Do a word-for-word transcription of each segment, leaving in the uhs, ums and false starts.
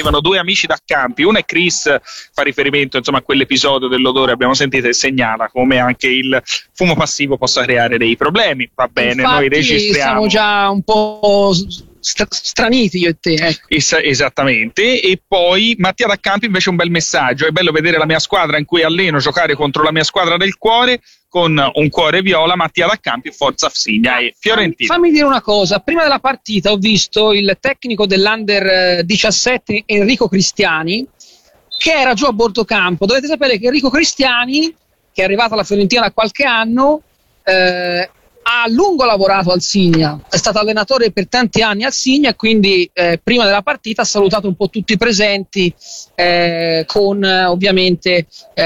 arrivano due amici da Campi, uno è Chris, fa riferimento insomma a quell'episodio dell'odore, abbiamo sentito, e segnala come anche il fumo passivo possa creare dei problemi. Va bene, infatti, noi registriamo. Siamo già un po' st- straniti io e te, ecco. Es- esattamente. E poi Mattia da Campi invece un bel messaggio: è bello vedere la mia squadra in cui alleno giocare contro la mia squadra del cuore, con un cuore viola. Mattia da Campi, Forza Fsiglia e Fiorentina. Fammi dire una cosa, prima della partita ho visto il tecnico dell'Under diciassette Enrico Cristiani, che era giù a bordo campo. Dovete sapere che Enrico Cristiani, che è arrivato alla Fiorentina da qualche anno, eh, ha a lungo lavorato al Signa, è stato allenatore per tanti anni al Signa, e quindi eh, prima della partita ha salutato un po' tutti i presenti eh, con eh, ovviamente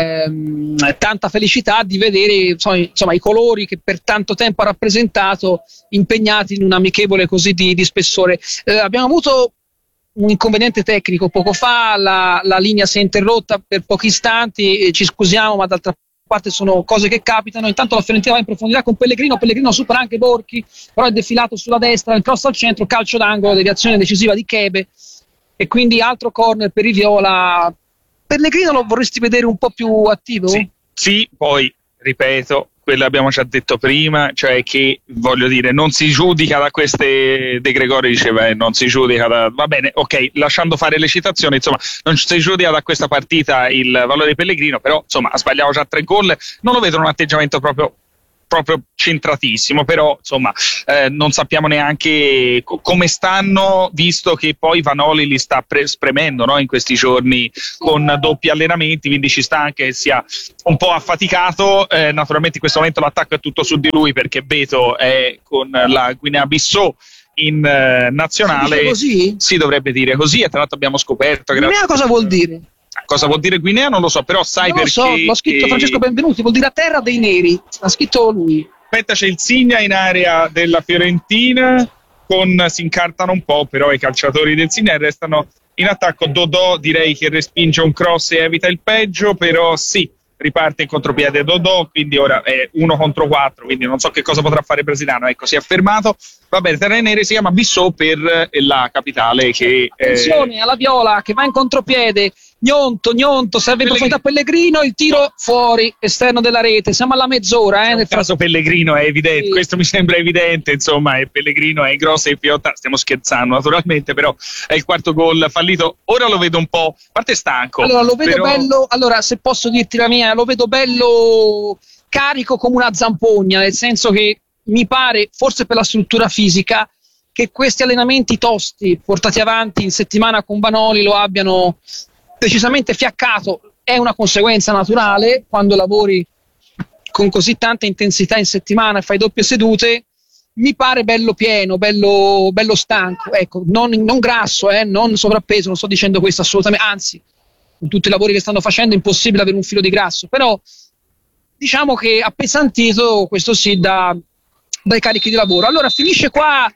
ehm, tanta felicità di vedere insomma, insomma i colori che per tanto tempo ha rappresentato impegnati in un amichevole così di, di spessore. Eh, abbiamo avuto un inconveniente tecnico poco fa, la, la linea si è interrotta per pochi istanti, e ci scusiamo, ma d'altra parte sono cose che capitano. Intanto la Fiorentina va in profondità con Pellegrino, Pellegrino supera anche Borchi, però è defilato sulla destra, il cross al centro, calcio d'angolo, deviazione decisiva di Chebe, e quindi altro corner per i viola. Pellegrino lo vorresti vedere un po' più attivo? Sì, sì, poi ripeto quello abbiamo già detto prima, cioè che, voglio dire, non si giudica da queste, De Gregori diceva, eh, non si giudica da, va bene, ok, lasciando fare le citazioni, insomma, non si giudica da questa partita il valore di Pellegrino, però, insomma, ha sbagliato già tre gol, non lo vedo un atteggiamento proprio proprio centratissimo, però insomma eh, non sappiamo neanche co- come stanno, visto che poi Vanoli li sta pre- spremendo, no, in questi giorni con doppi allenamenti, quindi ci sta anche che sia un po' affaticato. Eh, naturalmente in questo momento l'attacco è tutto su di lui, perché Beto è con la Guinea-Bissau in eh, nazionale. Si, così? Si dovrebbe dire così, e tra l'altro abbiamo scoperto che Guinea cosa vuol dire? Cosa vuol dire Guinea non lo so, però sai non lo perché... so, l'ho scritto Francesco Benvenuti, vuol dire a terra dei neri, l'ha scritto lui. Aspetta, c'è il Signa in area della Fiorentina, con, si incartano un po', però i calciatori del Signa restano in attacco. Dodò direi che respinge un cross e evita il peggio, però sì, riparte in contropiede Dodò, quindi ora è uno contro quattro, quindi non so che cosa potrà fare Bresiliano, ecco, si è fermato. Va bene, terra nere, si chiama Bissau per la capitale che... Attenzione eh... alla Viola che va in contropiede, Gnonto, Gnonto, serve in profondità Pellegrino, il tiro fuori, esterno della rete, siamo alla mezz'ora. Eh, nel caso Pellegrino è evidente, sì. Questo mi sembra evidente, insomma, e Pellegrino è grossa e piotta, stiamo scherzando naturalmente, però è il quarto gol fallito, ora lo vedo un po', a parte stanco. Allora lo vedo però... bello, allora se posso dirti la mia, lo vedo bello carico come una zampogna, nel senso che mi pare, forse per la struttura fisica, che questi allenamenti tosti portati avanti in settimana con Vanoli lo abbiano decisamente fiaccato. È una conseguenza naturale quando lavori con così tanta intensità in settimana e fai doppie sedute. Mi pare bello pieno, bello, bello stanco, ecco, non, non grasso, eh, non sovrappeso, non sto dicendo questo assolutamente, anzi, con tutti i lavori che stanno facendo è impossibile avere un filo di grasso, però diciamo che appesantito, questo sì, da, dai carichi di lavoro. Allora finisce qua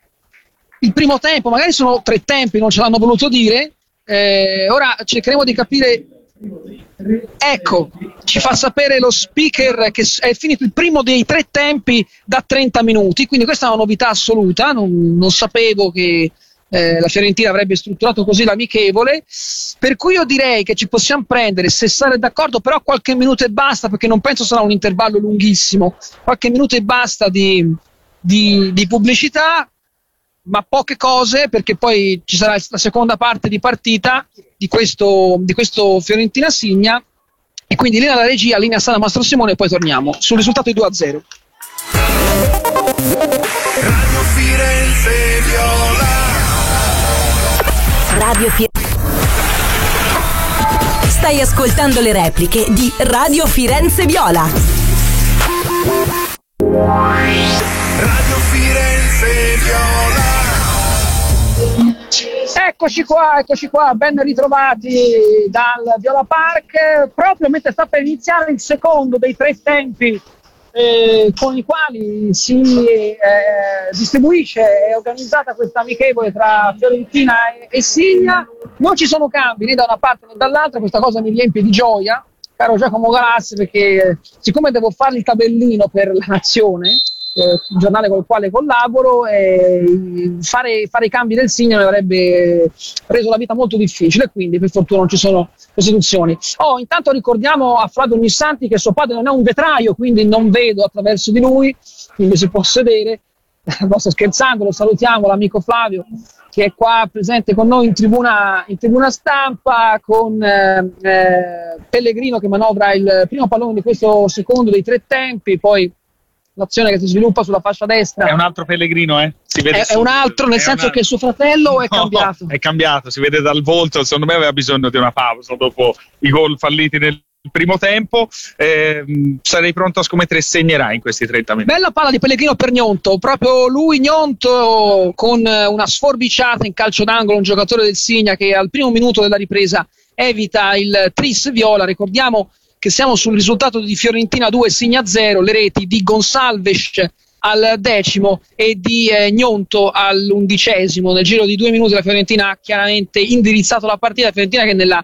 il primo tempo, magari sono tre tempi, non ce l'hanno voluto dire. Eh, ora cercheremo di capire, ecco, ci fa sapere lo speaker che è finito il primo dei tre tempi da trenta minuti, quindi questa è una novità assoluta, non, non sapevo che eh, la Fiorentina avrebbe strutturato così l'amichevole, per cui io direi che ci possiamo prendere, se sarete d'accordo, però qualche minuto e basta, perché non penso sarà un intervallo lunghissimo, qualche minuto e basta di, di, di pubblicità, ma poche cose, perché poi ci sarà la seconda parte di partita di questo, di questo Fiorentina Signa, e quindi linea alla regia, linea Sala Mastro Simone, e poi torniamo sul risultato di due a zero. Radio Firenze Viola. Radio Firenze. Stai ascoltando le repliche di Radio Firenze Viola. Radio Firenze Viola. Eccoci qua, eccoci qua, ben ritrovati dal Viola Park, proprio mentre sta per iniziare il secondo dei tre tempi eh, con i quali si eh, distribuisce e organizzata questa amichevole tra Fiorentina e, e Signa. Non ci sono cambi né da una parte né dall'altra, questa cosa mi riempie di gioia, caro Giacomo Galassi, perché siccome devo fare il tabellino per la nazione, eh, giornale con il quale collaboro, e fare, fare i cambi del Signa mi avrebbe reso la vita molto difficile, quindi per fortuna non ci sono sostituzioni. Oh, intanto ricordiamo a Flavio Ognissanti che suo padre non è un vetraio, quindi non vedo attraverso di lui, quindi si può sedere. No, sto scherzando, lo salutiamo, l'amico Flavio che è qua presente con noi in tribuna, in tribuna stampa, con eh, eh, Pellegrino che manovra il primo pallone di questo secondo dei tre tempi, poi l'azione che si sviluppa sulla fascia destra. È un altro Pellegrino, eh? Si vede è, è un altro, nel senso una... che suo fratello è no, cambiato. È cambiato, si vede dal volto, secondo me aveva bisogno di una pausa dopo i gol falliti nel primo tempo. Eh, sarei pronto a scommettere, segnerà in questi trenta minuti. Bella palla di Pellegrino per Gnonto, proprio lui Gnonto con una sforbiciata in calcio d'angolo, un giocatore del Signa che al primo minuto della ripresa evita il tris viola. Ricordiamo che siamo sul risultato di Fiorentina due Signa zero, le reti di Gonsalves al decimo e di eh, Gnonto all'undicesimo. Nel giro di due minuti la Fiorentina ha chiaramente indirizzato la partita. La Fiorentina che nella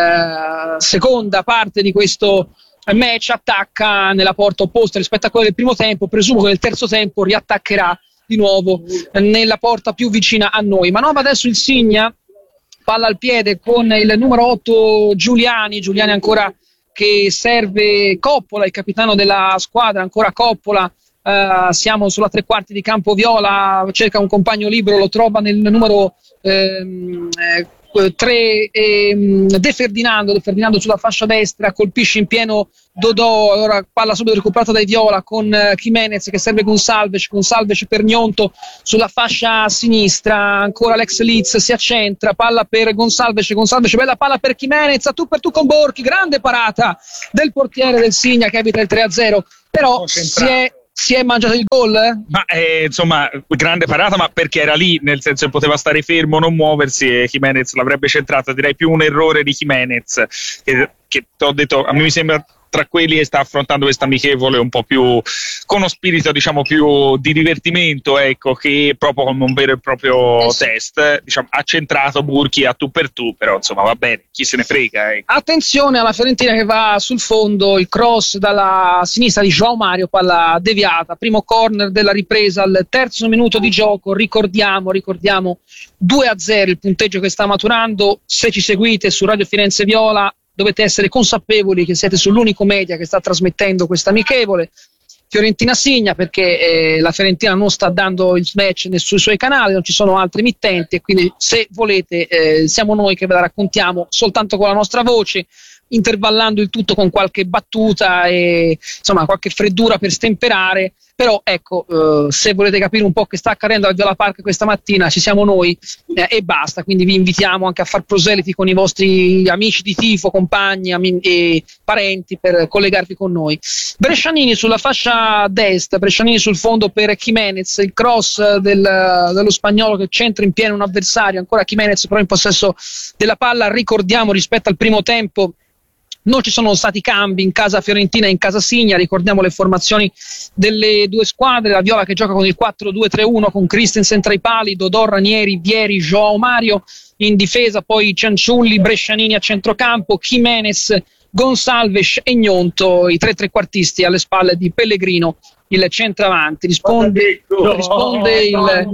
Uh, seconda parte di questo match attacca nella porta opposta rispetto a quella del primo tempo. Presumo che nel terzo tempo riattaccherà di nuovo nella porta più vicina a noi. Manovra adesso il Signa, palla al piede con il numero otto Giuliani Giuliani ancora che serve Coppola, il capitano della squadra, ancora Coppola. Uh, siamo sulla tre quarti di campo viola, cerca un compagno libero, lo trova nel numero ehm, eh, tre ehm, De Ferdinando De Ferdinando sulla fascia destra, colpisce in pieno Dodò, allora palla subito recuperata dai viola con uh, Jimenez che serve Gonsalves Gonsalves per Gnonto sulla fascia sinistra, ancora l'ex Leeds si accentra, palla per Gonsalves Gonsalves, bella palla per Jimenez, a tu per tu con Borchi, grande parata del portiere del Signa che evita il tre a zero, però si è Si è mangiato il gol? Ma eh, insomma, grande parata, ma perché era lì, nel senso che poteva stare fermo, non muoversi, e Jimenez l'avrebbe centrata. Direi più un errore di Jimenez, che, che ti ho detto, a me mi sembra tra quelli che sta affrontando questa amichevole un po' più con uno spirito, diciamo, più di divertimento, ecco, che proprio come un vero e proprio test, diciamo, ha centrato Burchi a tu per tu, però insomma va bene, chi se ne frega, ecco. Attenzione alla Fiorentina che va sul fondo, il cross dalla sinistra di João Mario, palla deviata, primo corner della ripresa al terzo minuto di gioco. Ricordiamo, ricordiamo due a zero il punteggio che sta maturando. Se ci seguite su Radio Firenze Viola dovete essere consapevoli che siete sull'unico media che sta trasmettendo questa amichevole Fiorentina Signa, perché eh, la Fiorentina non sta dando il match sui suoi canali, non ci sono altri emittenti, e quindi se volete eh, siamo noi che ve la raccontiamo soltanto con la nostra voce, intervallando il tutto con qualche battuta e insomma qualche freddura per stemperare. Però ecco, eh, se volete capire un po' che sta accadendo al Viola Park questa mattina, ci siamo noi eh, e basta. Quindi vi invitiamo anche a far proseliti con i vostri amici di tifo, compagni ami- e parenti per collegarvi con noi. Brescianini sulla fascia destra, Brescianini sul fondo per Jimenez, il cross del, dello spagnolo che centra in pieno un avversario, ancora Jimenez però in possesso della palla. Ricordiamo, rispetto al primo tempo non ci sono stati cambi in casa Fiorentina e in casa Signa. Ricordiamo le formazioni delle due squadre: la Viola che gioca con il quattro due tre uno con Christensen tra i pali, Dodò, Ranieri, Vieri, João Mario in difesa, poi Cianciulli, Brescianini a centrocampo, Jimenez, Gonsalves e Gnonto, i tre trequartisti alle spalle di Pellegrino, il centravanti. Risponde, risponde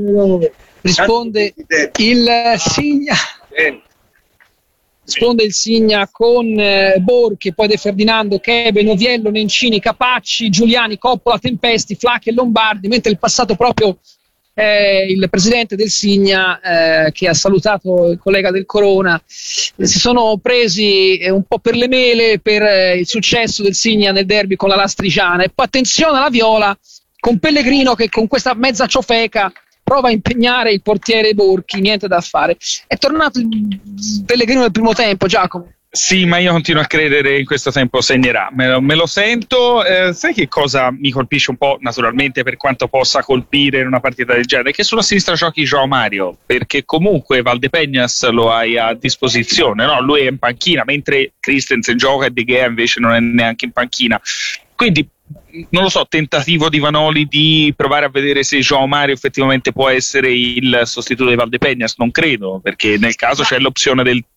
il risponde il Signa risponde il Signa con eh, Borchi, poi De Ferdinando, Chebe, Noviello, Nencini, Capacci, Giuliani, Coppola, Tempesti, Flacchi e Lombardi, mentre il passato proprio eh, il presidente del Signa eh, che ha salutato il collega del Corona eh, si sono presi eh, un po' per le mele per eh, il successo del Signa nel derby con la Lastrigiana. E poi attenzione alla Viola con Pellegrino che con questa mezza ciofeca prova a impegnare il portiere Borchi, niente da fare. È tornato il Pellegrino nel primo tempo, Giacomo. Sì, ma io continuo a credere in questo tempo segnerà, me lo, me lo sento. Eh, sai che cosa mi colpisce un po', naturalmente, per quanto possa colpire in una partita del genere? Che sulla sinistra giochi João Mario, perché comunque Valdepeñas lo hai a disposizione, no? Lui è in panchina, mentre Christensen gioca e De Gea invece non è neanche in panchina. Quindi non lo so, tentativo di Vanoli di provare a vedere se João Mario effettivamente può essere il sostituto di Valdepeñas, non credo, perché nel caso c'è l'opzione del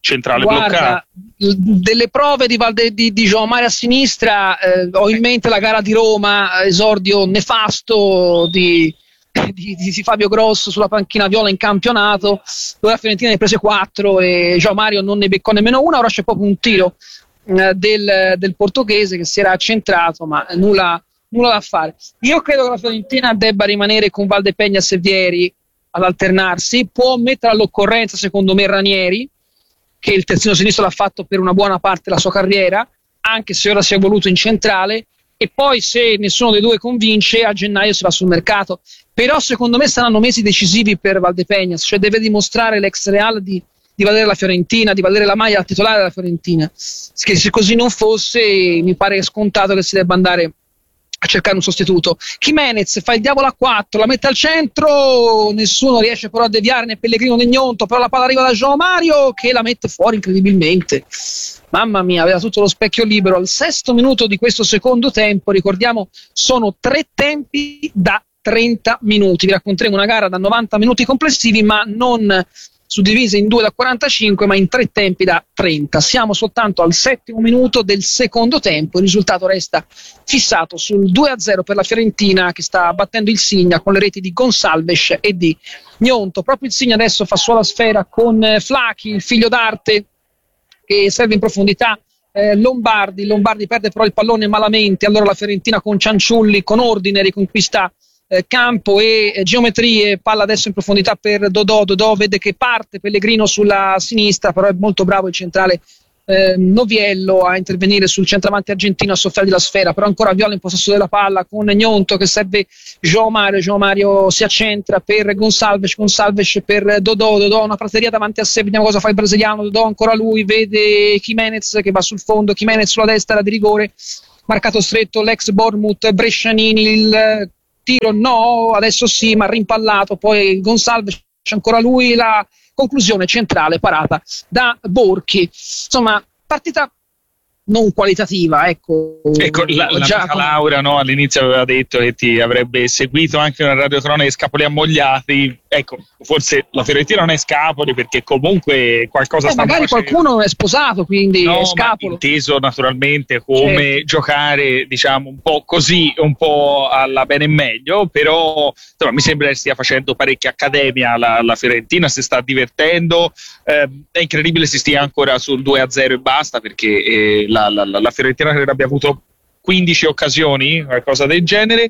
centrale Guarda, bloccato. Delle prove di, Valde, di, di João Mário a sinistra, eh, ho in mente la gara di Roma, esordio nefasto di, di, di Fabio Grosso sulla panchina viola in campionato, dove la Fiorentina ne prese quattro e João Mário non ne beccò nemmeno una. Ora c'è proprio un tiro eh, del, del portoghese che si era accentrato, ma nulla, nulla da fare. Io credo che la Fiorentina debba rimanere con Valdepeñas e Vieri ad alternarsi, può mettere all'occorrenza secondo me Ranieri, che il terzino sinistro l'ha fatto per una buona parte della sua carriera, anche se ora si è evoluto in centrale, e poi se nessuno dei due convince a gennaio si va sul mercato. Però secondo me saranno mesi decisivi per Valdepeñas, cioè deve dimostrare l'ex Real di, di valere la Fiorentina, di valere la maglia titolare della Fiorentina, che se così non fosse mi pare scontato che si debba andare a cercare un sostituto. Jimenez fa il diavolo a quattro, la mette al centro, nessuno riesce però a deviare, né Pellegrino né Gnonto, però la palla arriva da João Mário che la mette fuori incredibilmente. Mamma mia, aveva tutto lo specchio libero. Al sesto minuto di questo secondo tempo, ricordiamo, sono tre tempi da trenta minuti. Vi racconteremo una gara da novanta minuti complessivi, ma non suddivise in due da quarantacinque, ma in tre tempi da trenta. Siamo soltanto al settimo minuto del secondo tempo, il risultato resta fissato sul due a zero per la Fiorentina, che sta battendo il Signa con le reti di Gonçalves e di Gnonto. Proprio il Signa adesso fa suola sfera con Flachi, il figlio d'arte, che serve in profondità eh, Lombardi. Lombardi perde però il pallone malamente, allora la Fiorentina con Cianciulli, con ordine, riconquista eh, campo e eh, geometrie. Palla adesso in profondità per Dodò. Dodò vede che parte Pellegrino sulla sinistra, però è molto bravo il centrale eh, Noviello a intervenire sul centravanti argentino, a soffiargli la sfera, però ancora Viola in possesso della palla con Gnonto che serve João Mário. João Mário si accentra per Gonçalves, Gonçalves per Dodò. Dodò una prateria davanti a sé, vediamo cosa fa il brasiliano. Dodò ancora lui, vede Jimenez che va sul fondo, Jimenez sulla destra, la di rigore, marcato stretto l'ex Bournemouth Brescianini, il tiro no, adesso sì, ma rimpallato, poi Gonçalves, c'è ancora lui, la conclusione centrale parata da Borchi. Insomma, partita non qualitativa, ecco. Ecco, la, la già con... Laura, no, all'inizio aveva detto che ti avrebbe seguito anche una radiocronaca di Scapoli ammogliati. Ecco, forse la Fiorentina non è Scapoli, perché comunque qualcosa eh, sta magari facendo. Qualcuno è sposato, quindi no, è Scapolo. Inteso naturalmente come certo. Giocare, diciamo, un po' così, un po' alla bene e meglio, però insomma, mi sembra che stia facendo parecchia accademia la, la Fiorentina, si sta divertendo. Eh, è incredibile si stia ancora sul due a zero e basta, perché eh, la, la, la Fiorentina credo abbia avuto quindici occasioni, qualcosa del genere,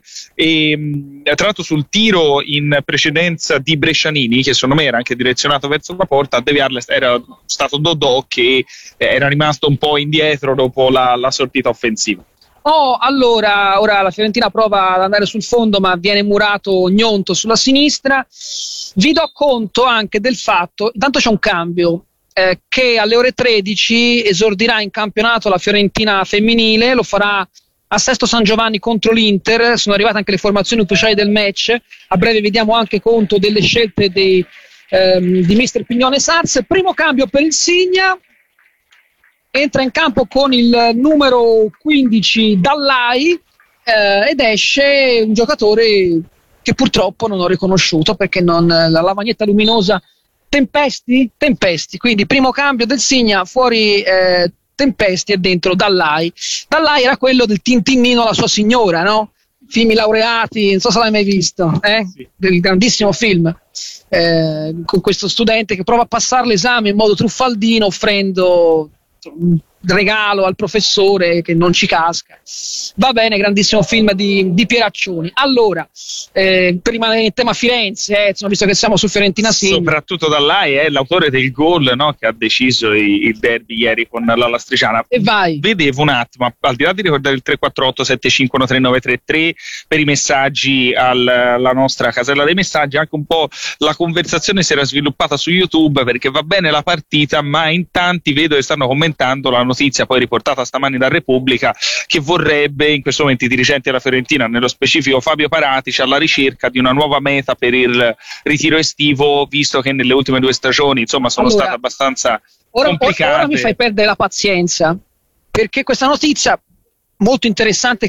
e tra l'altro sul tiro in precedenza di Brescianini, che secondo me era anche direzionato verso la porta, a deviarla era stato Dodò, che era rimasto un po' indietro dopo la, la sortita offensiva. Oh, allora, ora la Fiorentina prova ad andare sul fondo, ma viene murato Gnonto sulla sinistra. Vi do conto anche del fatto, intanto c'è un cambio, eh, che alle ore tredici esordirà in campionato la Fiorentina femminile, lo farà a Sesto San Giovanni contro l'Inter. Sono arrivate anche le formazioni ufficiali del match, a breve vediamo anche conto delle scelte dei, ehm, di mister Pignone Sars. Primo cambio per il Signa, entra in campo con il numero quindici Dallai eh, ed esce un giocatore che purtroppo non ho riconosciuto, perché non, la lavagnetta luminosa Tempesti? Tempesti, quindi primo cambio del Signa, fuori eh, Tempesti e dentro Dallai. Dallai era quello del Tintinnino alla sua signora, no? Film laureati, non so se l'hai mai visto, eh? Sì. Del grandissimo film eh, con questo studente che prova a passare l'esame in modo truffaldino, offrendo un regalo al professore che non ci casca. Va bene, grandissimo film di, di Pieraccioni. Allora, eh, per rimanere in tema Firenze, eh, insomma, visto che siamo su Fiorentina Signa, soprattutto Dallai è l'autore del gol, no, che ha deciso il, il derby ieri con la Lastrigiana. E vai. Vedevo un attimo, al di là di ricordare il tre quattro otto sette cinque uno tre nove tre tre per i messaggi alla nostra casella dei messaggi, anche un po' la conversazione si era sviluppata su YouTube, perché va bene la partita, ma in tanti vedo che stanno commentando la notizia poi riportata stamani da Repubblica, che vorrebbe in questo momento i dirigenti della Fiorentina, nello specifico Fabio Paratici, alla ricerca di una nuova meta per il ritiro estivo, visto che nelle ultime due stagioni insomma sono allora, state abbastanza ora, complicate. Ora mi fai perdere la pazienza, perché questa notizia molto interessante che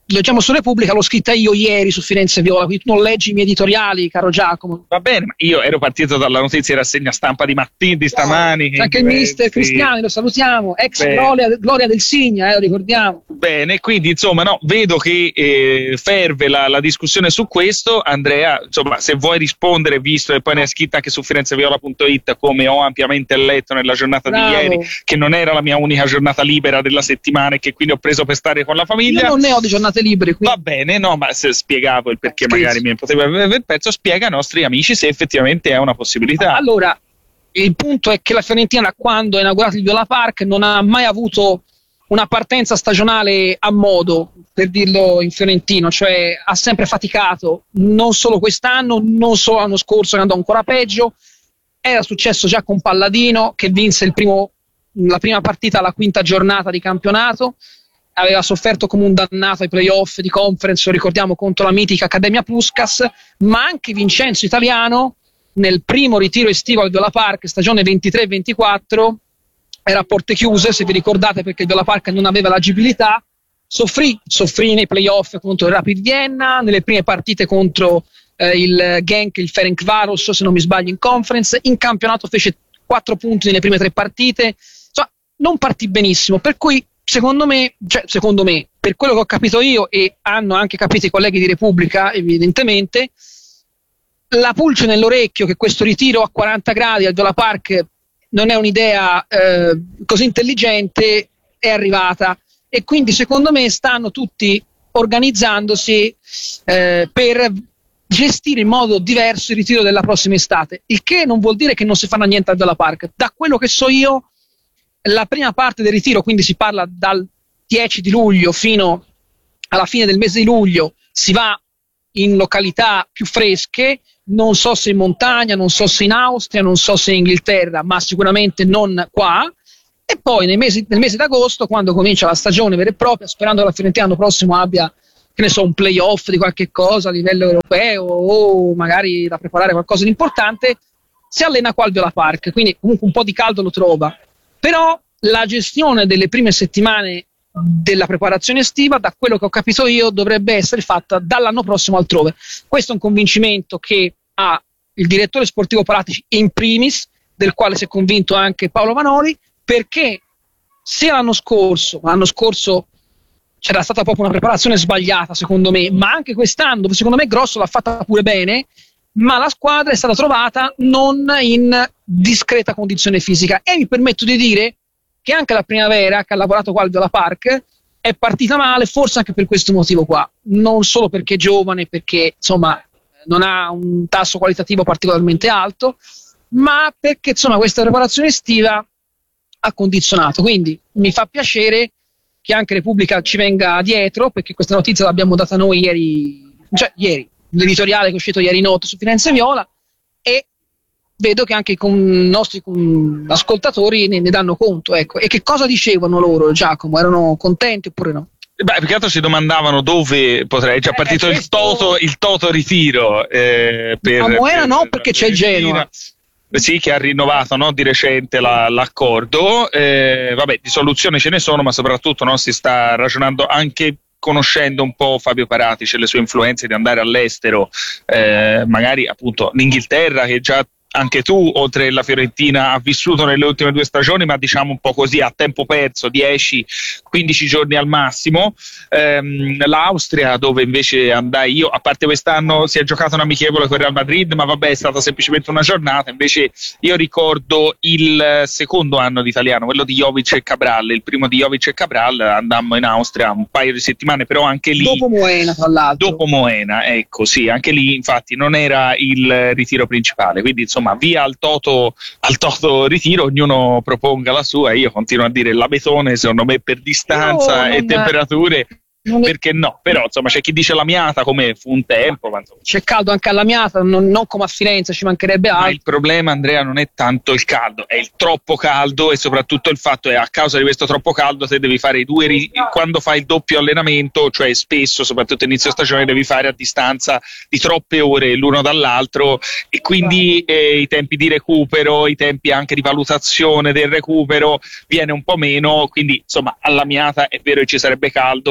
leggiamo su Repubblica, l'ho scritta io ieri su Firenze Viola, quindi tu non leggi i miei editoriali, caro Giacomo. Va bene, ma io ero partito dalla notizia in rassegna stampa di mattina, di stamani. C'è anche il mister Cristiani, lo salutiamo, ex gloria, gloria del Signa, eh, lo ricordiamo. Bene, quindi insomma no, vedo che eh, ferve la, la discussione su questo. Andrea, insomma, se vuoi rispondere, visto che poi ne hai scritta anche su firenzeviola punto it, come ho ampiamente letto nella giornata Bravo. di ieri, che non era la mia unica giornata libera della settimana e che quindi ho preso per stare con la famiglia. Io non ne ho di giornate libere, quindi. Va bene, no, ma se spiegavo il perché Scherzo. magari mi poteva avere il pezzo, spiega ai nostri amici se effettivamente è una possibilità. Allora, il punto è che la Fiorentina, quando ha inaugurato il Viola Park, non ha mai avuto una partenza stagionale a modo, per dirlo in fiorentino, cioè ha sempre faticato, non solo quest'anno, non solo l'anno scorso che andò ancora peggio. Era successo già con Palladino, che vinse il primo, la prima partita alla quinta giornata di campionato, aveva sofferto come un dannato ai playoff di conference, lo ricordiamo, contro la mitica Accademia Puskas, ma anche Vincenzo Italiano nel primo ritiro estivo al Viola Park, stagione ventitré ventiquattro, era a porte chiuse, se vi ricordate, perché il Viola Park non aveva l'agibilità, soffrì, soffrì nei playoff contro il Rapid Vienna, nelle prime partite contro eh, il Genk, il Ferencváros, se non mi sbaglio, in conference, in campionato fece quattro punti nelle prime tre partite, cioè non partì benissimo, per cui secondo me, cioè secondo me, per quello che ho capito io e hanno anche capito i colleghi di Repubblica evidentemente, la pulce nell'orecchio che questo ritiro a quaranta gradi al Viola Park non è un'idea eh, così intelligente è arrivata, e quindi secondo me stanno tutti organizzandosi eh, per gestire in modo diverso il ritiro della prossima estate, il che non vuol dire che non si farà niente al Viola Park. Da quello che so io, la prima parte del ritiro, quindi si parla dal dieci di luglio fino alla fine del mese di luglio, si va in località più fresche, non so se in montagna, non so se in Austria, non so se in Inghilterra, ma sicuramente non qua, e poi nei mesi, nel mese d'agosto, quando comincia la stagione vera e propria, sperando che la Fiorentina l'anno prossimo abbia, che ne so, un playoff di qualche cosa a livello europeo o magari da preparare qualcosa di importante, si allena qua al Viola Park, quindi comunque un po' di caldo lo trova. Però la gestione delle prime settimane della preparazione estiva, da quello che ho capito io, dovrebbe essere fatta dall'anno prossimo altrove. Questo è un convincimento che ha il direttore sportivo Paratici in primis, del quale si è convinto anche Paolo Vanoli, perché se l'anno scorso, l'anno scorso c'era stata proprio una preparazione sbagliata secondo me, ma anche quest'anno, dove secondo me Grosso l'ha fatta pure bene, ma la squadra è stata trovata non in discreta condizione fisica, e mi permetto di dire che anche la Primavera, che ha lavorato qua al Viola Park, è partita male, forse anche per questo motivo qua, non solo perché è giovane, perché insomma non ha un tasso qualitativo particolarmente alto, ma perché insomma questa preparazione estiva ha condizionato. Quindi mi fa piacere che anche Repubblica ci venga dietro, perché questa notizia l'abbiamo data noi ieri, cioè ieri, l'editoriale che è uscito ieri notte su Firenze Viola, e vedo che anche i nostri ascoltatori ne, ne danno conto, ecco. E che cosa dicevano loro, Giacomo? Erano contenti oppure no? Beh, più che altro si domandavano dove potrei, è già partito eh, il, toto, il toto ritiro eh, per, a Moena per, no, per perché c'è il Genoa. Sì, che ha rinnovato, no, di recente la, l'accordo. Eh, vabbè, di soluzioni ce ne sono, ma soprattutto, no, si sta ragionando anche conoscendo un po' Fabio Paratici e le sue influenze di andare all'estero, eh, magari appunto l'Inghilterra, che già anche tu, oltre la Fiorentina, ha vissuto nelle ultime due stagioni, ma diciamo un po' così a tempo perso, dieci quindici giorni al massimo. Ehm, L'Austria, dove invece andai io, a parte quest'anno si è giocato un amichevole con il Real Madrid, ma vabbè, è stata semplicemente una giornata. Invece io ricordo il secondo anno di italiano, quello di Jovic e Cabral, il primo di Jovic e Cabral, andammo in Austria un paio di settimane, però anche lì dopo Moena, tra l'altro dopo Moena, ecco, sì, anche lì infatti non era il ritiro principale, quindi insomma via al toto, al toto ritiro, ognuno proponga la sua. Io continuo a dire la Betone, secondo me per distanza e temperature, perché no, però insomma c'è chi dice l'Amiata, come fu un tempo, ma insomma. C'è caldo anche all'Amiata, non, non come a Firenze, ci mancherebbe altro. Ma il problema, Andrea, non è tanto il caldo, è il troppo caldo, e soprattutto il fatto è a causa di questo troppo caldo te devi fare i due ri- quando fai il doppio allenamento, cioè spesso, soprattutto inizio stagione, devi fare a distanza di troppe ore l'uno dall'altro, e quindi eh, i tempi di recupero, i tempi anche di valutazione del recupero viene un po' meno. Quindi insomma all'Amiata è vero che ci sarebbe caldo,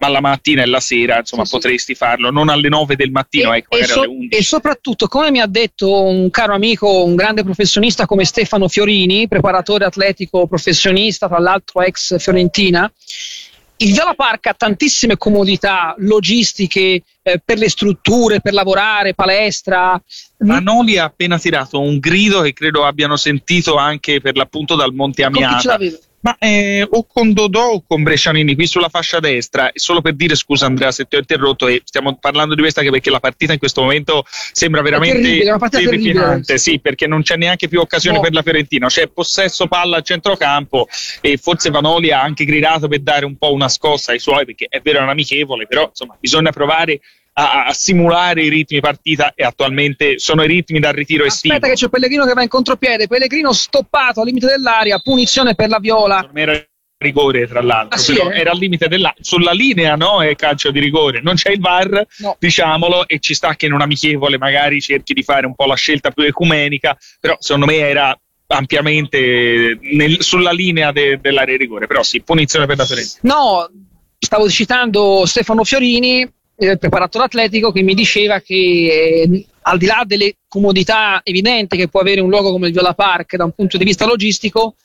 ma la mattina e la sera insomma sì, potresti sì. farlo, non alle nove del mattino, e, ecco, e, magari so, alle undici. E soprattutto, come mi ha detto un caro amico, un grande professionista come Stefano Fiorini, preparatore atletico professionista, tra l'altro ex Fiorentina, il Viola Park ha tantissime comodità logistiche eh, per le strutture, per lavorare, palestra. Vanoli ha appena tirato un grido che credo abbiano sentito anche per l'appunto dal Monte Amiata. Ma eh, o con Dodò o con Brescianini qui sulla fascia destra, solo per dire, scusa Andrea se ti ho interrotto, e stiamo parlando di questa anche perché la partita in questo momento sembra veramente terrificante, sì, perché non c'è neanche più occasione no. per la Fiorentina, c'è possesso palla al centrocampo e forse Vanoli ha anche gridato per dare un po' una scossa ai suoi, perché è vero è un amichevole, però insomma bisogna provare A, a simulare i ritmi partita e attualmente sono i ritmi dal ritiro estivo. Aspetta che c'è Pellegrino che va in contropiede, Pellegrino stoppato al limite dell'area, punizione per la Viola. Non era rigore tra l'altro, ah, sì, però eh? era al limite dell'area, sulla linea no è calcio di rigore, non c'è il V A R no. diciamolo, e ci sta che in un amichevole magari cerchi di fare un po' la scelta più ecumenica, però secondo me era ampiamente nel, sulla linea de, dell'area di rigore, però sì, punizione per la Fiorentina. No, stavo citando Stefano Fiorini, il preparatore atletico, che mi diceva che eh, al di là delle comodità evidenti che può avere un luogo come il Viola Park da un punto di vista logistico,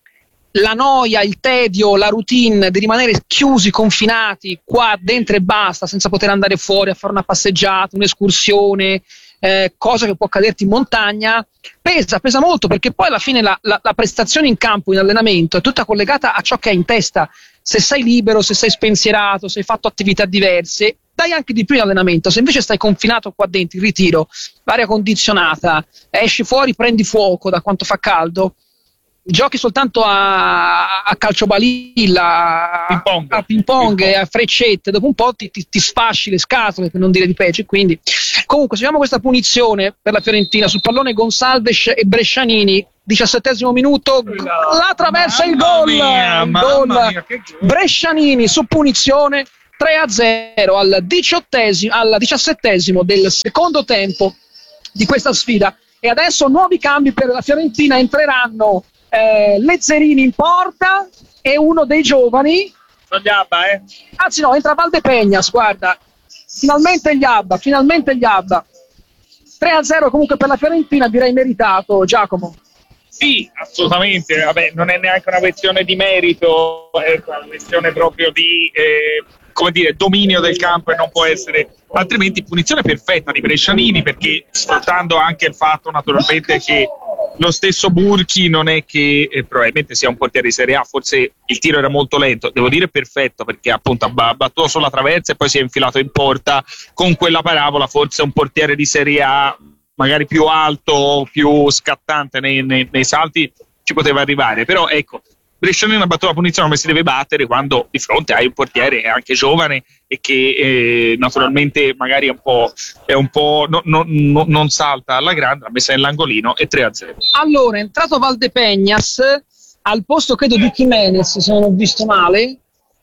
la noia, il tedio, la routine di rimanere chiusi, confinati qua dentro e basta, senza poter andare fuori a fare una passeggiata, un'escursione, eh, cosa che può accaderti in montagna, pesa, pesa molto, perché poi alla fine la, la, la prestazione in campo, in allenamento, è tutta collegata a ciò che hai in testa. Se sei libero, se sei spensierato, se hai fatto attività diverse, dai anche di più in allenamento. Se invece stai confinato qua dentro, in ritiro, l'aria condizionata, esci fuori, prendi fuoco da quanto fa caldo, giochi soltanto a, a calciobalilla, ping pong. a ping pong, a freccette, dopo un po' ti, ti, ti sfasci le scatole, per non dire di peggio. Quindi comunque seguiamo questa punizione per la Fiorentina sul pallone Gonsalves e Brescianini, diciassettesimo minuto, la traversa, il gol, mia, il gol. Mia, Brescianini su punizione, tre a zero al diciottesimo, al diciassettesimo del secondo tempo di questa sfida. E adesso nuovi cambi per la Fiorentina, entreranno eh, Lezzerini in porta e uno dei giovani, gli Abba, eh? anzi no, entra Valdepegnas, guarda, finalmente gli Abba, finalmente gli Abba. tre a zero comunque per la Fiorentina, direi meritato, Giacomo. Sì, assolutamente, vabbè, non è neanche una questione di merito, è una questione proprio di eh, come dire, dominio del campo, e non può essere altrimenti. Punizione perfetta di Brescianini, perché sfruttando anche il fatto naturalmente che lo stesso Burchi non è che eh, probabilmente sia un portiere di Serie A, forse il tiro era molto lento, devo dire perfetto, perché appunto ha battuto sulla traversa e poi si è infilato in porta. Con quella parabola forse un portiere di Serie A magari più alto, più scattante nei, nei, nei salti ci poteva arrivare, però ecco, Brescianini ha battuto la punizione come si deve battere quando di fronte hai un portiere anche giovane e che eh, naturalmente magari è un po', è un po' no, no, no, non salta alla grande, l'ha messa nell'angolino e tre a zero. Allora è entrato Valdepegnas al posto credo di Jimenez, se non ho visto male,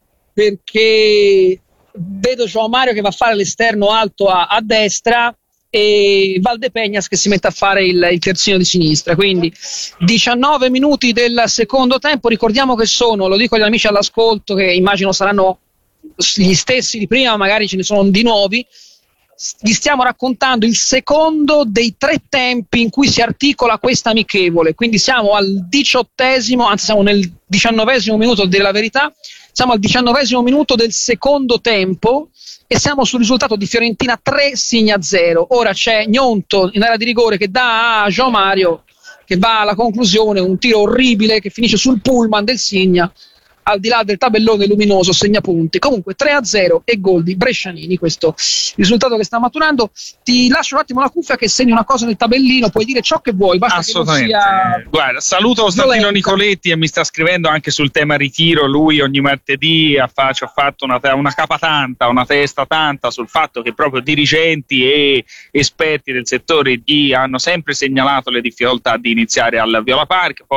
perché vedo João Mario che va a fare l'esterno alto a, a destra e Valdepegnas che si mette a fare il, il terzino di sinistra. Quindi diciannove minuti del secondo tempo, ricordiamo che sono, lo dico agli amici all'ascolto che immagino saranno gli stessi di prima, magari ce ne sono di nuovi, gli stiamo raccontando il secondo dei tre tempi in cui si articola questa amichevole, quindi siamo al diciottesimo, anzi siamo nel diciannovesimo minuto, a dire la verità, siamo al diciannovesimo minuto del secondo tempo e siamo sul risultato di Fiorentina tre Signa zero. Ora c'è Gnonto in area di rigore che dà a João Mario, che va alla conclusione, un tiro orribile che finisce sul pullman del Signa, al di là del tabellone luminoso segnapunti. Comunque tre a zero e gol di Brescianini, questo risultato che sta maturando. Ti lascio un attimo la cuffia che segni una cosa nel tabellino, puoi dire ciò che vuoi, basta assolutamente. Che non sia... Guarda, saluto Costantino Nicoletti e mi sta scrivendo anche sul tema ritiro. Lui ogni martedì ha fa, ci ha fatto una, una capa tanta, una testa tanta sul fatto che proprio dirigenti e esperti del settore gli hanno sempre segnalato le difficoltà di iniziare al Viola Park. Poi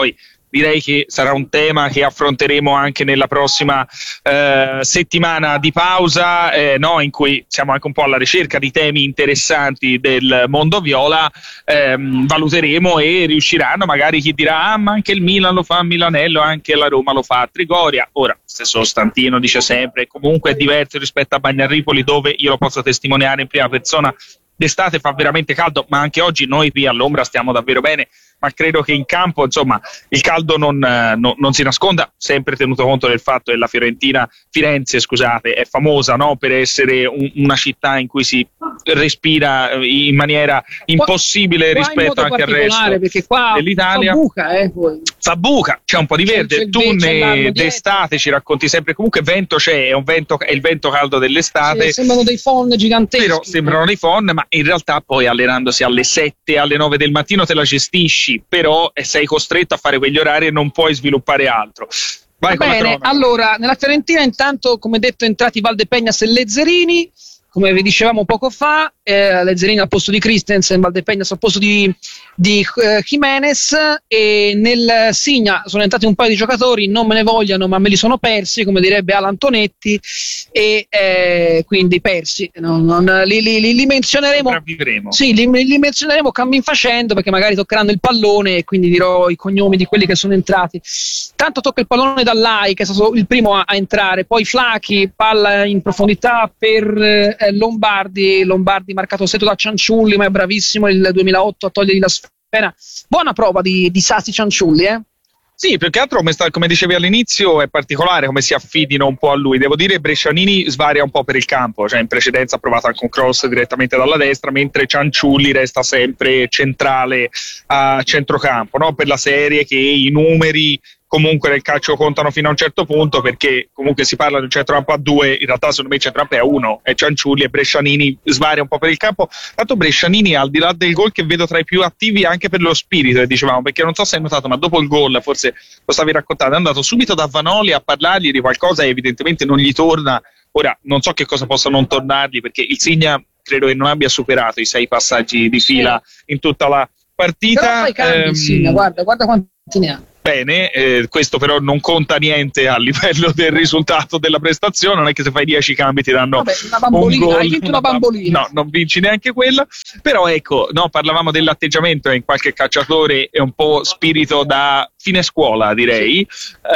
direi che sarà un tema che affronteremo anche nella prossima eh, settimana di pausa, eh, no, in cui siamo anche un po' alla ricerca di temi interessanti del mondo viola. Ehm, valuteremo e riusciranno, magari chi dirà ah ma anche il Milan lo fa a Milanello, anche la Roma lo fa a Trigoria. Ora, stesso Stantino dice sempre comunque è diverso rispetto a Bagnarripoli, dove io lo posso testimoniare in prima persona, d'estate fa veramente caldo, ma anche oggi noi qui all'ombra stiamo davvero bene, ma credo che in campo insomma il caldo non, no, non si nasconda, sempre tenuto conto del fatto che la Fiorentina, Firenze scusate, è famosa, no, per essere un, una città in cui si respira in maniera impossibile qua, rispetto qua anche al resto perché qua dell'Italia. Fa buca, eh, poi. Fa buca, c'è un po' di verde, c'è, c'è tu ne, d'estate ci racconti sempre, comunque vento c'è, è, un vento, è il vento caldo dell'estate. Sì, sembrano dei phon giganteschi. Però sembrano dei phon, ma in realtà poi allenandosi alle sette, alle nove del mattino te la gestisci, però sei costretto a fare quegli orari e non puoi sviluppare altro. Vai. Bene, allora nella Fiorentina intanto, come detto, entrati Valdepeñas e Lezzerini, come vi dicevamo poco fa, eh, Lezzerini al posto di Christensen, Valdepeñas al posto di, di eh, Jimenez, e nel Signa sono entrati un paio di giocatori, non me ne vogliano ma me li sono persi, come direbbe Alan Tonetti, e eh, quindi persi, non, non, li, li, li, li menzioneremo, sì, li, li menzioneremo cammin facendo, perché magari toccheranno il pallone e quindi dirò i cognomi di quelli che sono entrati. Tanto tocca il pallone Dall'Ai, che è stato il primo a, a entrare, poi Flacchi, palla in profondità per eh, Lombardi, Lombardi marcato setto da Cianciulli, ma è bravissimo il duemilaotto a togliergli la sfera. Buona prova di, di Sassi Cianciulli, eh? Sì, più che altro come, sta, come dicevi all'inizio è particolare come si affidino un po' a lui. Devo dire Brescianini svaria un po' per il campo, cioè in precedenza ha provato anche un cross direttamente dalla destra, mentre Cianciulli resta sempre centrale a centrocampo, no? Per la serie che i numeri comunque nel calcio contano fino a un certo punto, perché comunque si parla di un centrocampo a due, in realtà secondo me il centrocampo è a uno, è Cianciulli e Brescianini svaria un po' per il campo. Tanto Brescianini, al di là del gol, che vedo tra i più attivi anche per lo spirito, dicevamo, perché non so se hai notato, ma dopo il gol, forse lo stavi raccontando, è andato subito da Vanoli a parlargli di qualcosa e evidentemente non gli torna. Ora non so che cosa possa non tornargli, perché il Signa credo che non abbia superato i sei passaggi di fila in tutta la partita. Però fai cambi, ehm, Signa, guarda, guarda quanti ne ha. Bene, eh, questo però non conta niente a livello del risultato della prestazione, non è che se fai dieci cambi ti danno Vabbè, una bambolina, un gol, hai vinto una bambolina. No, non vinci neanche quella, però ecco, no, parlavamo dell'atteggiamento in qualche calciatore, è un po' spirito da fine scuola direi,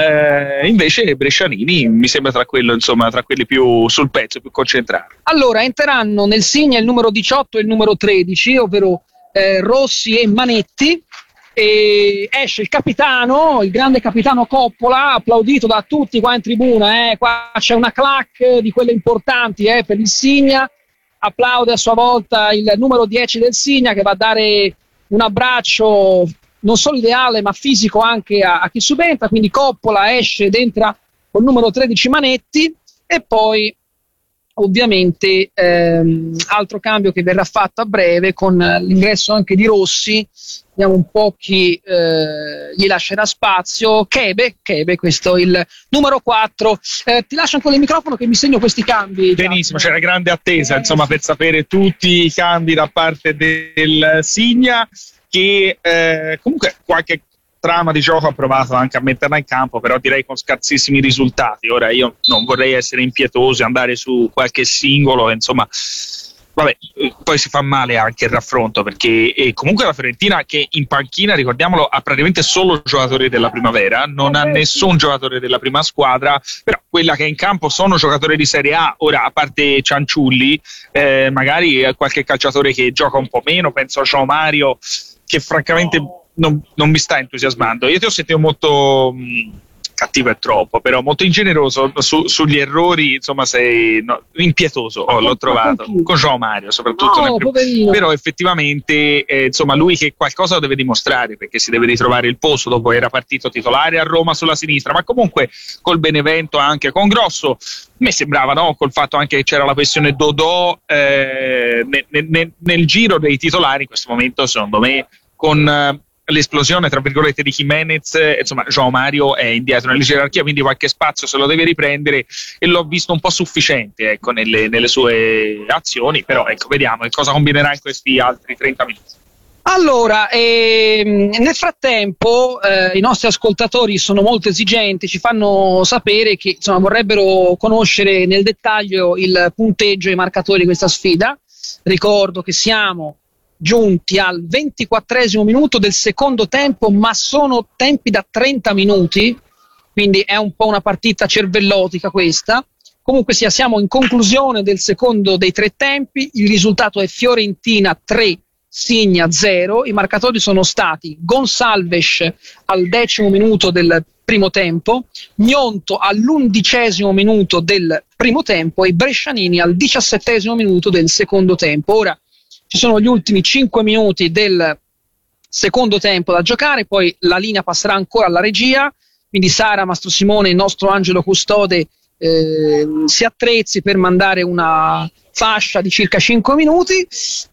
eh, invece Brescianini mi sembra tra quello, insomma, tra quelli più sul pezzo, più concentrati. Allora, entreranno nel Signa il numero diciotto e il numero tredici, ovvero eh, Rossi e Manetti. E esce il capitano, il grande capitano Coppola, applaudito da tutti qua in tribuna, eh. Qua c'è una clac di quelle importanti, eh, per il Signa. Applaude a sua volta il numero dieci del Signa, che va a dare un abbraccio non solo ideale ma fisico anche a, a chi subentra. Quindi Coppola esce ed entra col numero tredici Manetti, e poi ovviamente ehm, altro cambio che verrà fatto a breve con l'ingresso anche di Rossi. Vediamo un po' chi eh, gli lascerà spazio. Chebe, Chebe, questo il numero quattro. Eh, ti lascio ancora il microfono che mi segno questi cambi. Benissimo, c'era grande attesa insomma per sapere tutti i cambi da parte del Signa, che eh, comunque qualche trama di gioco ha provato anche a metterla in campo, però direi con scarsissimi risultati. Ora io non vorrei essere impietoso e andare su qualche singolo, insomma, vabbè, poi si fa male anche il raffronto, perché e comunque la Fiorentina, che in panchina, ricordiamolo, ha praticamente solo giocatori della primavera, non ha nessun giocatore della prima squadra, però quella che è in campo sono giocatori di Serie A. Ora, a parte Cianciulli, eh, magari qualche calciatore che gioca un po' meno, penso a João Mario, che francamente non, non mi sta entusiasmando. Io ti ho sentito molto mh, cattivo è troppo, però molto ingeneroso su, sugli errori, insomma sei no, impietoso, oh, l'ho trovato con João Mario soprattutto, no, però effettivamente eh, insomma lui che qualcosa lo deve dimostrare, perché si deve ritrovare il posto dopo era partito titolare a Roma sulla sinistra, ma comunque col Benevento, anche con Grosso, mi sembrava, no, col fatto anche che c'era la questione Dodò eh, nel, nel, nel giro dei titolari in questo momento, secondo me con eh, l'esplosione tra virgolette di Jimenez, insomma João Mario è indietro nella gerarchia, quindi qualche spazio se lo deve riprendere, e l'ho visto un po' sufficiente, ecco, nelle, nelle sue azioni, però ecco, vediamo che cosa combinerà in questi altri trenta minuti. Allora, ehm, nel frattempo eh, i nostri ascoltatori sono molto esigenti, ci fanno sapere che insomma, vorrebbero conoscere nel dettaglio il punteggio e i marcatori di questa sfida. Ricordo che siamo giunti al ventiquattresimo minuto del secondo tempo, ma sono tempi da trenta minuti, quindi è un po' una partita cervellotica questa. Comunque sia, siamo in conclusione del secondo dei tre tempi, il risultato è Fiorentina tre, Signa zero, i marcatori sono stati Gonçalves al decimo minuto del primo tempo, Gnonto all'undicesimo minuto del primo tempo e Brescianini al diciassettesimo minuto del secondo tempo. Ora ci sono gli ultimi cinque minuti del secondo tempo da giocare, poi la linea passerà ancora alla regia, quindi Sara, Mastro Simone, il nostro angelo custode, eh, si attrezzi per mandare una fascia di circa cinque minuti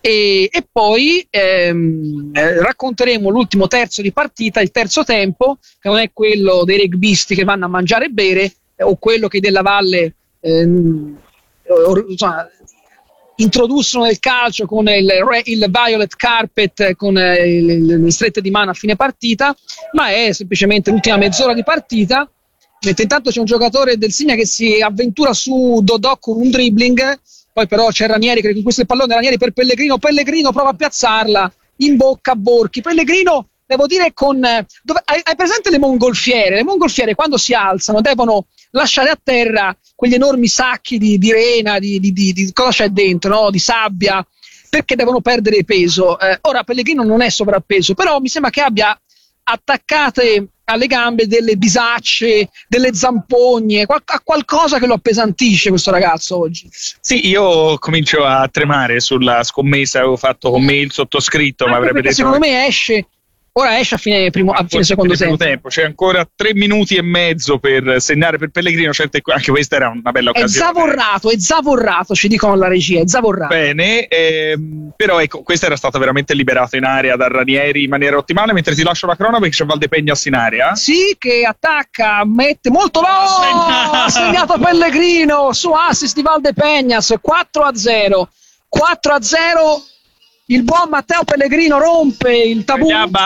e, e poi ehm, eh, racconteremo l'ultimo terzo di partita, il terzo tempo, che non è quello dei rugbisti che vanno a mangiare e bere eh, o quello che della Valle ehm, or, insomma, introdussero nel calcio con il, il violet carpet, con eh, le, le strette di mano a fine partita, ma è semplicemente l'ultima mezz'ora di partita, mentre intanto c'è un giocatore del Signa che si avventura su Dodò con un dribbling. Poi però c'è Ranieri che conquista il pallone, Ranieri per Pellegrino, Pellegrino prova a piazzarla, in bocca a Borchi, Pellegrino, devo dire con... Dove, hai, hai presente le mongolfiere? Le mongolfiere quando si alzano devono lasciare a terra quegli enormi sacchi di, di rena, di, di, di, di cosa c'è dentro, no? Di sabbia, perché devono perdere peso. Eh, ora Pellegrino non è sovrappeso, però mi sembra che abbia attaccate alle gambe delle bisacce, delle zampogne, qual- qualcosa che lo appesantisce questo ragazzo oggi. Sì, io comincio a tremare sulla scommessa, avevo fatto con me il sottoscritto, Anche ma avrebbe detto... secondo me esce, ora esce a fine, primo, a fine secondo tempo. tempo. C'è ancora tre minuti e mezzo per segnare per Pellegrino, certo anche questa era una bella È occasione. zavorrato, è zavorrato, ci dicono alla regia, è zavorrato. Bene, ehm, però ecco, questa era stata veramente liberata in area da Ranieri in maniera ottimale, mentre ti lascio la cronaca perché c'è Valdepegnas in area. Sì, che attacca, mette molto low, ha segnato Pellegrino su assist di Valdepegnas, quattro a zero. quattro a zero, il buon Matteo Pellegrino rompe il tabù.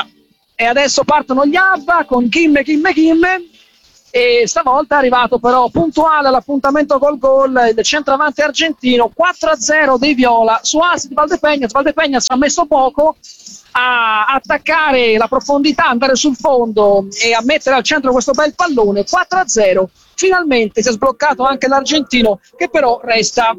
E adesso partono gli Abba con Kimme, Kimme, Kimme. E stavolta è arrivato però puntuale all'appuntamento col gol il centravanti argentino. Quattro a zero dei Viola su assist di Valdepegnas. Valdepegnas ha messo poco a attaccare la profondità, andare sul fondo e a mettere al centro questo bel pallone. Quattro a zero, finalmente si è sbloccato anche l'argentino, che però resta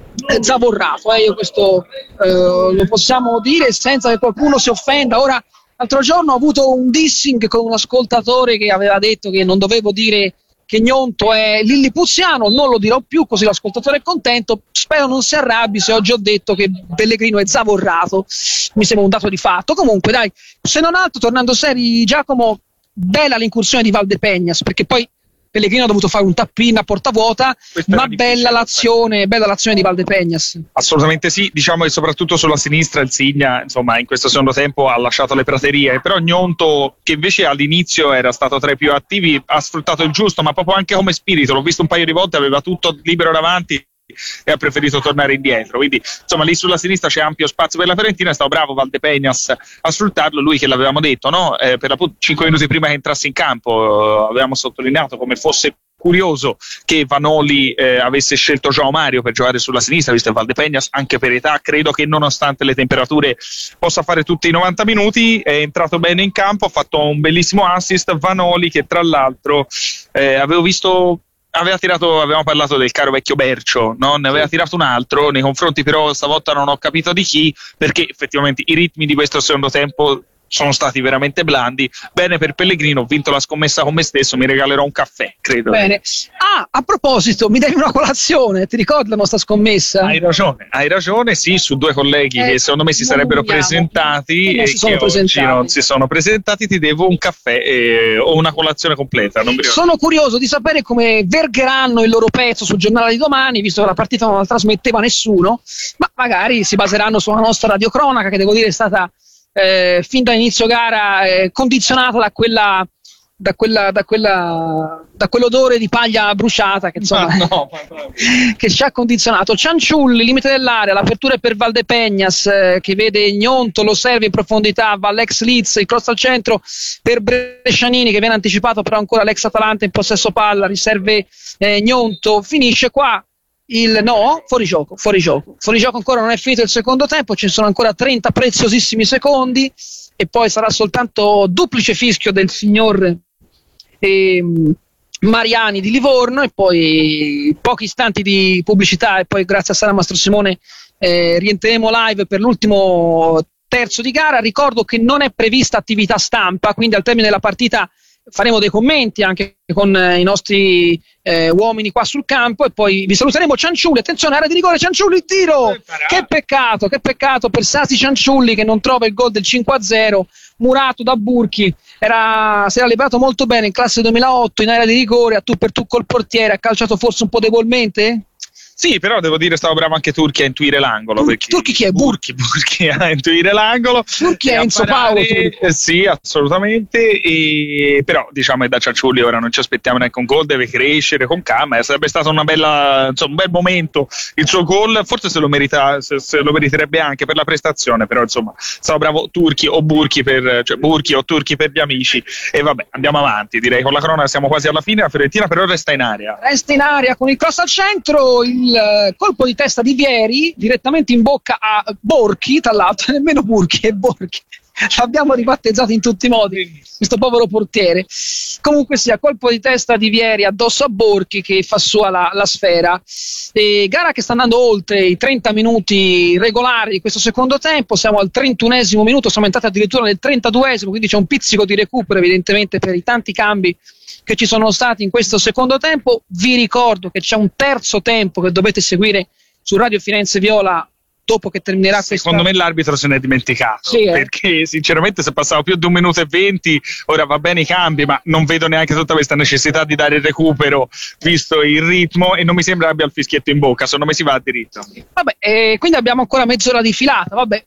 zavorrato, eh, io questo eh, lo possiamo dire senza che qualcuno si offenda. Ora, l'altro giorno ho avuto un dissing con un ascoltatore che aveva detto che non dovevo dire che Gnonto è lillipuziano, non lo dirò più, così l'ascoltatore è contento. Spero non si arrabbi se oggi ho detto che Pellegrino è zavorrato, mi sembra un dato di fatto. Comunque dai, se non altro, tornando seri, Giacomo, bella l'incursione di Valdepegnas, perché poi Pellegrino ha dovuto fare un tap-in a porta vuota, ma bella l'azione, bella l'azione di Valdepegnas. Assolutamente sì, diciamo che soprattutto sulla sinistra il Signa, insomma, in questo secondo tempo ha lasciato le praterie, però Gnonto, che invece all'inizio era stato tra i più attivi, ha sfruttato il giusto, ma proprio anche come spirito, l'ho visto un paio di volte, aveva tutto libero davanti e ha preferito tornare indietro, quindi insomma lì sulla sinistra c'è ampio spazio per la Fiorentina. È stato bravo Valdepegnas a sfruttarlo, lui che l'avevamo detto, no? Eh, per appunto cinque minuti prima che entrasse in campo eh, avevamo sottolineato come fosse curioso che Vanoli eh, avesse scelto João Mario per giocare sulla sinistra, visto che Valdepegnas anche per età credo che nonostante le temperature possa fare tutti i novanta minuti. È entrato bene in campo, ha fatto un bellissimo assist. Vanoli che tra l'altro eh, avevo visto aveva tirato, avevamo parlato del caro vecchio Bercio, no? Ne aveva tirato un altro nei confronti, però stavolta non ho capito di chi, perché effettivamente i ritmi di questo secondo tempo sono stati veramente blandi. Bene per Pellegrino, ho vinto la scommessa con me stesso, mi regalerò un caffè, credo. Bene. Ah, a proposito, mi devi una colazione, ti ricordi la nostra scommessa? Hai ragione, hai ragione, sì, su due colleghi eh, che secondo me si sarebbero vogliamo. presentati e che oggi non si sono presentati, ti devo un caffè eh, o una colazione completa. Non mi sono curioso di sapere come vergheranno il loro pezzo sul giornale di domani, visto che la partita non la trasmetteva nessuno, ma magari si baseranno sulla nostra radiocronaca, che devo dire è stata Eh, fin da inizio gara eh, condizionata da quella da quella, da quella da quell'odore di paglia bruciata che insomma no, no, no. che ci ha condizionato. Cianciulli, limite dell'area, l'apertura è per Valdepeñas eh, che vede Gnonto, lo serve in profondità, va l'ex Leeds, il cross al centro per Brescianini che viene anticipato, però ancora l'ex Atalanta in possesso palla, riserve eh, Gnonto, finisce qua il no, fuori gioco, fuori gioco, fuori gioco ancora, non è finito il secondo tempo, ci sono ancora trenta preziosissimi secondi e poi sarà soltanto duplice fischio del signor eh, Mariani di Livorno e poi pochi istanti di pubblicità e poi grazie a Sara Mastro Simone eh, rientreremo live per l'ultimo terzo di gara. Ricordo che non è prevista attività stampa, quindi al termine della partita faremo dei commenti anche con eh, i nostri eh, uomini qua sul campo e poi vi saluteremo. Cianciulli, attenzione, area di rigore, Cianciulli, il tiro, che peccato, che peccato per Sasi Cianciulli che non trova il gol del cinque a zero, murato da Burchi, era, si era liberato molto bene in classe duemilaotto in area di rigore, a tu per tu col portiere, ha calciato forse un po' debolmente? Sì, però devo dire stavo bravo anche Turchi a intuire l'angolo. Turchi, Turchi chi è? Burchi. Burchi a intuire l'angolo. Turchi è Enzo Paolo. Eh, sì, assolutamente. E, però diciamo che da Cianciulli ora non ci aspettiamo neanche un gol, deve crescere con calma. Sarebbe stato una bella, insomma, un bel momento il suo gol. Forse se lo, merita, se, se lo meriterebbe anche per la prestazione, però insomma, stavo bravo Turchi o Burchi per, cioè Burchi o Turchi per gli amici. E vabbè, andiamo avanti. Direi con la cronaca siamo quasi alla fine. La Fiorentina però resta in area. Resta in area con il cross al centro. Il il colpo di testa di Vieri direttamente in bocca a Borchi, tra l'altro nemmeno Burchi è Borchi, l'abbiamo ribattezzato in tutti i modi questo povero portiere. Comunque sia, colpo di testa di Vieri addosso a Borchi che fa sua la, la sfera. E gara che sta andando oltre i trenta minuti regolari di questo secondo tempo, siamo al trentunesimo minuto, siamo entrati addirittura nel trentaduesimo, quindi c'è un pizzico di recupero evidentemente per i tanti cambi che ci sono stati in questo secondo tempo. Vi ricordo che c'è un terzo tempo che dovete seguire su Radio Firenze Viola dopo che terminerà questa... Secondo me l'arbitro se n'è dimenticato, sì, eh. perché sinceramente se passava più di un minuto e venti, ora va bene i cambi, ma non vedo neanche tutta questa necessità di dare il recupero visto il ritmo e non mi sembra abbia il fischietto in bocca, secondo me si va diritto. Vabbè, eh, quindi abbiamo ancora mezz'ora di filata, vabbè,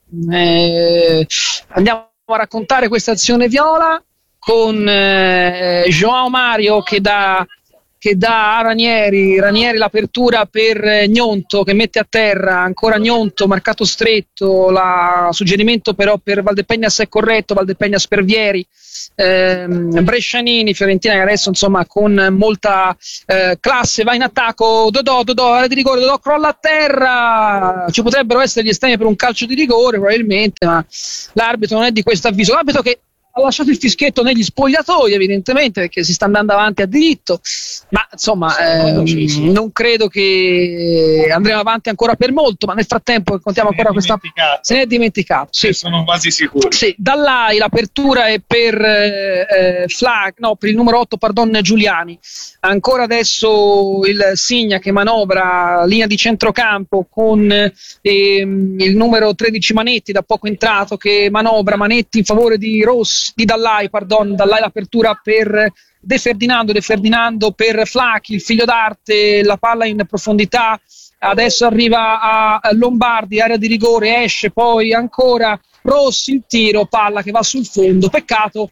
eh, andiamo a raccontare questa azione viola con eh, João Mario che dà, che dà a Ranieri, Ranieri l'apertura per eh, Gnonto che mette a terra, ancora Gnonto, marcato stretto, la, suggerimento però per Valdepeñas è corretto, Valdepeñas per Vieri, eh, Brescianini, Fiorentina che adesso insomma con molta eh, classe va in attacco, Dodò, Dodò, area di rigore, Dodò crolla a terra, ci potrebbero essere gli estremi per un calcio di rigore probabilmente, ma l'arbitro non è di questo avviso, l'arbitro che ha lasciato il fischietto negli spogliatoi evidentemente perché si sta andando avanti a diritto, ma insomma ehm, sì, sì. non credo che andremo avanti ancora per molto, ma nel frattempo contiamo ancora questa, se ne è dimenticato, sì. Sono quasi sicuro. Sì, Dall'A I l'apertura è per eh, Flag, no, per il numero otto, pardon, Giuliani, ancora adesso il Signa che manovra linea di centrocampo con ehm, il numero tredici Manetti, da poco entrato, che manovra, Manetti in favore di Rossi, di Dall'A I, pardon, Dall'A I l'apertura per De Ferdinando, De Ferdinando per Flacchi, il figlio d'arte, la palla in profondità, adesso arriva a Lombardi, area di rigore, esce, poi ancora Rossi, il tiro, palla che va sul fondo, peccato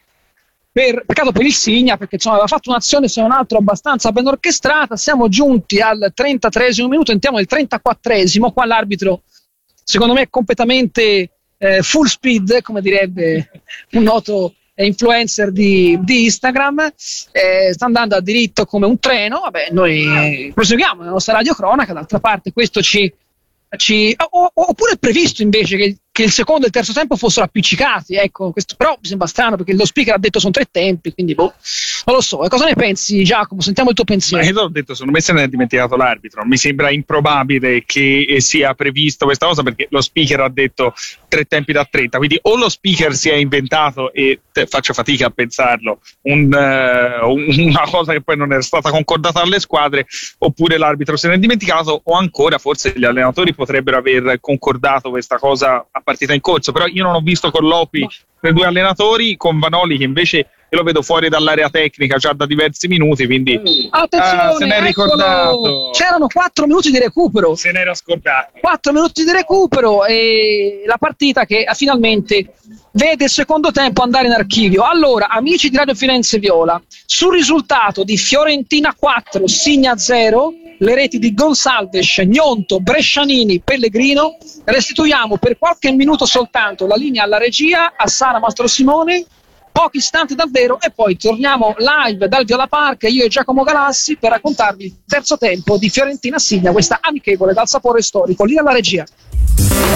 per, peccato per il Signa perché insomma aveva fatto un'azione se non altro abbastanza ben orchestrata. Siamo giunti al trentatreesimo minuto, entriamo nel trentaquattresimo, qua l'arbitro secondo me è completamente Eh, full speed, come direbbe un noto eh, influencer di, di Instagram, eh, sta andando a diritto come un treno. Vabbè, noi proseguiamo nella nostra radiocronaca, d'altra parte questo ci, ci o, oppure è previsto invece che, che il secondo e il terzo tempo fossero appiccicati, ecco, questo però mi sembra strano perché lo speaker ha detto sono tre tempi, quindi boh, non lo so. E cosa ne pensi, Giacomo? Sentiamo il tuo pensiero. Ma io ho detto, secondo me se ne è dimenticato l'arbitro, mi sembra improbabile che sia previsto questa cosa perché lo speaker ha detto tre tempi da trenta, quindi o lo speaker si è inventato e te, faccio fatica a pensarlo un, uh, una cosa che poi non era stata concordata alle squadre, oppure l'arbitro se ne è dimenticato, o ancora forse gli allenatori potrebbero aver concordato questa cosa a partita in corso, però io non ho visto colloqui tra i due allenatori, con Vanoli che invece io lo vedo fuori dall'area tecnica già da diversi minuti, quindi attenzione, ah, se ne è ricordato. C'erano quattro minuti di recupero. Se ne era scordato. quattro minuti di recupero e la partita che finalmente vede il secondo tempo andare in archivio. Allora, amici di Radio Firenze Viola, sul risultato di Fiorentina quattro, Signa zero, le reti di Gonsalves, Gnonto, Brescianini, Pellegrino, restituiamo per qualche minuto soltanto la linea alla regia, a Sara Mastro Simone, pochi istanti davvero, e poi torniamo live dal Viola Park, io e Giacomo Galassi, per raccontarvi il terzo tempo di Fiorentina Signa, questa amichevole dal sapore storico. Lì alla regia.